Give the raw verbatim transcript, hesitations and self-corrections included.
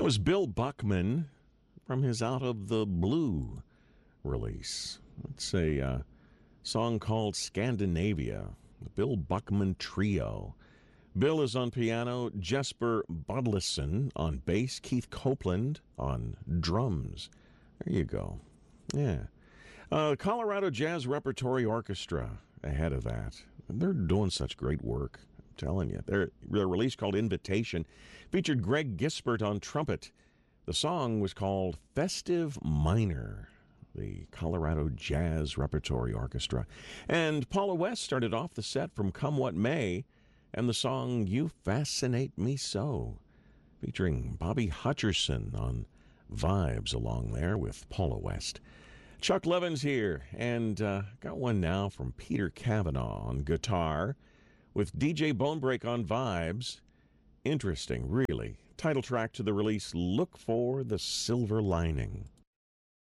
That was Bill Buckman from his Out of the Blue release. It's a uh, song called Scandinavia, the Bill Buckman Trio. Bill is on piano, Jesper Bodlison on bass, Keith Copeland on drums. There you go. Yeah. Uh, Colorado Jazz Repertory Orchestra ahead of that. They're doing such great work. I'm telling you. Their, their release called Invitation featured Greg Gispert on trumpet. The song was called Festive Minor, the Colorado Jazz Repertory Orchestra. And Paula West started off the set from Come What May and the song You Fascinate Me So, featuring Bobby Hutcherson on vibes along there with Paula West. Chuck Levin's here, and uh, got one now from Peter Cavanaugh on guitar with D J Bonebreak on vibes. Interesting, really. Title track to the release, Look for the Silver Lining.